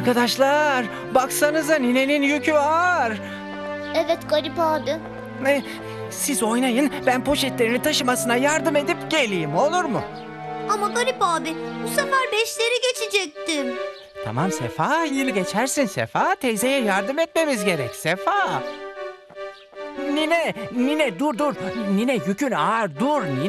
Arkadaşlar, baksanıza ninenin yükü ağır. Evet Garip abi. Siz oynayın, ben poşetlerini taşımasına yardım edip geleyim, olur mu? Ama Garip abi, bu sefer 5'leri geçecektim. Tamam Sefa, iyi geçersin Sefa. Teyzeye yardım etmemiz gerek Sefa. Nine dur. Nine yükün ağır, dur Nine.